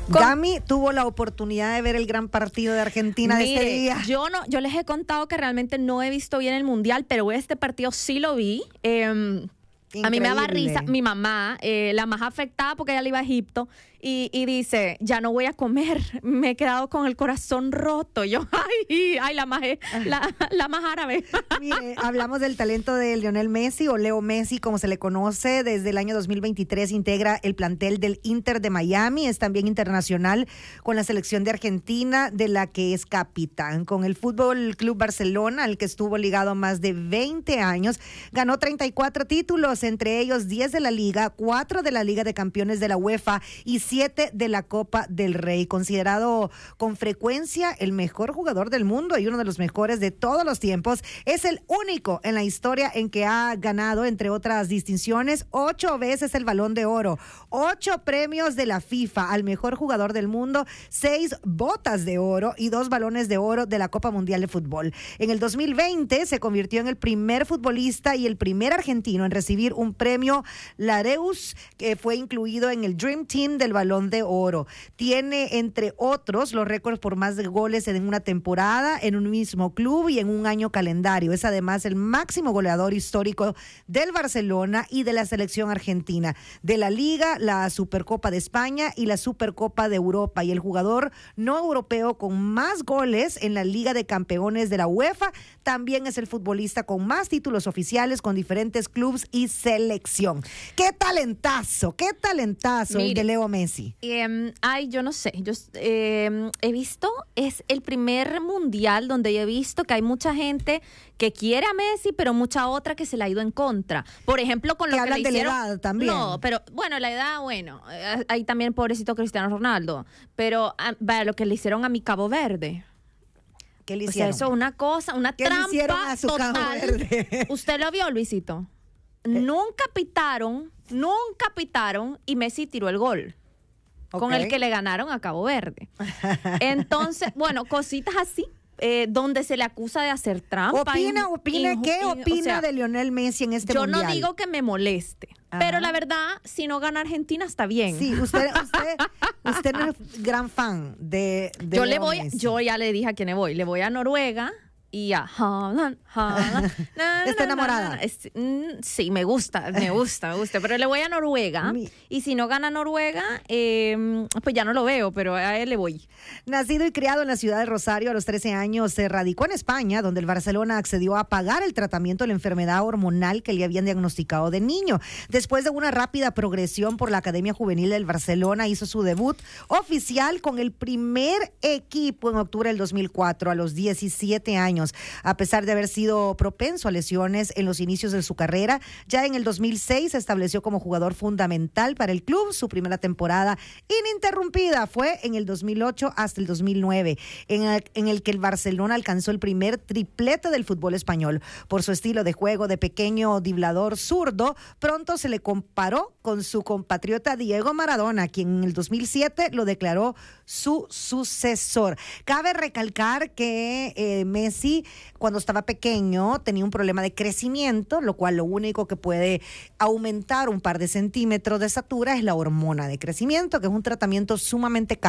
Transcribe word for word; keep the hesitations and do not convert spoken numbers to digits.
Con... Gami tuvo la oportunidad de ver el gran partido de Argentina Mire, de este día. Yo no, yo les he contado que realmente no he visto bien el Mundial, pero este partido sí lo vi. Eh, a mí me daba risa. Mi mamá, eh, la más afectada porque ella le iba a Egipto, y, y dice, ya no voy a comer, me he quedado con el corazón roto. Yo, ay, ay la más, la, la más árabe. Mire, hablamos del talento de Lionel Messi, o Leo Messi, como se le conoce. Desde el año dos mil veintitrés integra el plantel del Inter de Miami. Es también internacional con la selección de Argentina, de la que es capitán. Con el Fútbol Club Barcelona, al que estuvo ligado más de veinte años, ganó treinta y cuatro títulos, entre ellos diez de la Liga, cuatro de la Liga de Campeones de la UEFA y siete de la Copa del Rey. Considerado con frecuencia el mejor jugador del mundo y uno de los mejores de todos los tiempos, es el único en la historia en que ha ganado, entre otras distinciones, ocho veces el Balón de Oro, ocho premios de la FIFA al mejor jugador del mundo, seis botas de oro y dos balones de oro de la Copa Mundial de Fútbol. En el dos mil veinte se convirtió en el primer futbolista y el primer argentino en recibir un premio Laureus, que fue incluido en el Dream Team del Balón de Oro. Tiene, entre otros, los récords por más de goles en una temporada, en un mismo club y en un año calendario. Es además el máximo goleador histórico del Barcelona y de la selección argentina, de la Liga, la Supercopa de España y la Supercopa de Europa, y el jugador no europeo con más goles en la Liga de Campeones de la UEFA. También es el futbolista con más títulos oficiales con diferentes clubes y selección. ¡Qué talentazo! ¡Qué talentazo! Mire, el de Leo Messi. Eh, ay, yo no sé. Yo eh, he visto, es el primer mundial donde yo he visto que hay mucha gente que quiere a Messi, pero mucha otra que se le ha ido en contra. Por ejemplo, con lo que, que hablan le hicieron, de la edad también. No, pero bueno, la edad, bueno, eh, hay también pobrecito Cristiano Ronaldo, pero ah, vaya, lo que le hicieron a mi Cabo Verde. ¿Qué le hicieron? O sea, eso es una cosa, una ¿Qué trampa le hicieron a su total. Cabo Verde? ¿Usted lo vio, Luisito? Eh. Nunca pitaron, nunca pitaron y Messi tiró el gol. Okay. Con el que le ganaron a Cabo Verde. Entonces, bueno, cositas así. Eh, donde se le acusa de hacer trampa. Opina, opina, ¿qué in, opina o sea, de Lionel Messi en este yo mundial? Yo no digo que me moleste, ajá, pero la verdad, si no gana Argentina, está bien. Sí, usted, usted, usted no es gran fan de, de yo Leo le voy, Messi. Yo ya le dije a quién le voy. Le voy a Noruega y a Haaland, Haaland. Na, ¿Está na, enamorada? Na, na. Es, mm, sí, me gusta, me gusta, me gusta. Pero le voy a Noruega. Mi... Y si no gana Noruega, eh, pues ya no lo veo, pero a él le voy. Nacido y criado en la ciudad de Rosario, a los trece años se radicó en España, donde el Barcelona accedió a pagar el tratamiento de la enfermedad hormonal que le habían diagnosticado de niño. Después de una rápida progresión por la Academia Juvenil del Barcelona, hizo su debut oficial con el primer equipo en octubre del dos mil cuatro, a los diecisiete años. A pesar de haber sido propenso a lesiones en los inicios de su carrera, ya en el dos mil seis se estableció como jugador fundamental para el club. Su primera temporada ininterrumpida fue en el dos mil ocho hasta el dos mil nueve, en el, en el que el Barcelona alcanzó el primer triplete del fútbol español. Por su estilo de juego de pequeño driblador zurdo, pronto se le comparó con su compatriota Diego Maradona, quien en el dos mil siete lo declaró su sucesor. Cabe recalcar que eh, Messi, cuando estaba pequeño, tenía un problema de crecimiento, lo cual lo único que puede aumentar un par de centímetros de estatura es la hormona de crecimiento, que es un tratamiento sumamente caro.